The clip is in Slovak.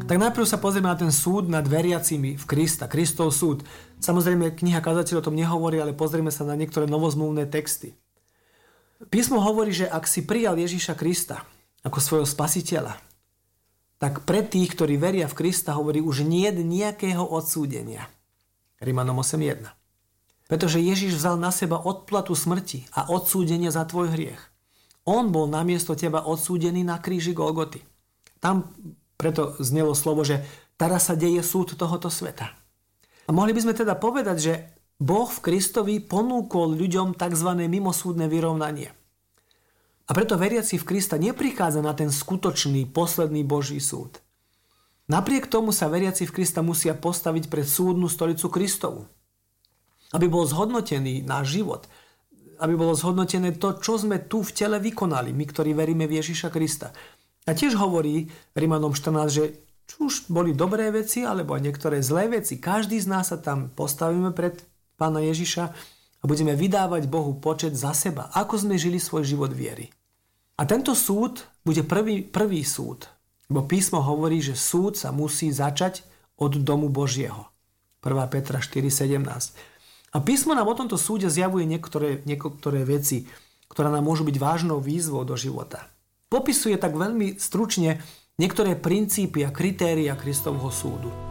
Tak najprv sa pozrieme na ten súd nad veriacimi v Krista, Kristov súd. Samozrejme, kniha Kazateľ o tom nehovorí, ale pozrieme sa na niektoré novozmluvné texty. Písmo hovorí, že ak si prijal Ježiša Krista ako svojho spasiteľa, tak pre tých, ktorí veria v Krista, hovorí, už nie je nejakého odsúdenia. Rimanom 8.1. Pretože Ježiš vzal na seba odplatu smrti a odsúdenie za tvoj hriech. On bol namiesto teba odsúdený na kríži Golgoty. Tam preto znelo slovo, že teraz sa deje súd tohoto sveta. A mohli by sme teda povedať, že Boh v Kristovi ponúkol ľuďom tzv. Mimosúdne vyrovnanie. A preto veriaci v Krista neprichádza na ten skutočný, posledný Boží súd. Napriek tomu sa veriaci v Krista musia postaviť pred súdnu stolicu Kristovu. Aby bol zhodnotený náš život, aby bolo zhodnotené to, čo sme tu v tele vykonali, my, ktorí veríme v Ježiša Krista. A tiež hovorí Rimanom 14, že či už boli dobré veci, alebo aj niektoré zlé veci, každý z nás sa tam postavíme pred Pána Ježiša a budeme vydávať Bohu počet za seba, ako sme žili svoj život viery. A tento súd bude prvý súd, bo písmo hovorí, že súd sa musí začať od domu Božieho. 1. Petra 4.17. A písmo nám o tomto súde zjavuje niektoré veci, ktoré nám môžu byť vážnou výzvou do života. Popisuje tak veľmi stručne niektoré princípy a kritéria Kristovho súdu.